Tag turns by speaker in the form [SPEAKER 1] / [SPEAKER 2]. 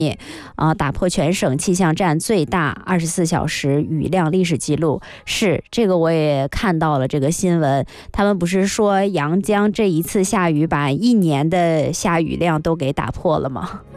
[SPEAKER 1] 打破全省气象站最大24小时雨量历史记录。是这个我也看到了这个新闻，他们不是说阳江这一次下雨把1年的下雨量都给打破了吗？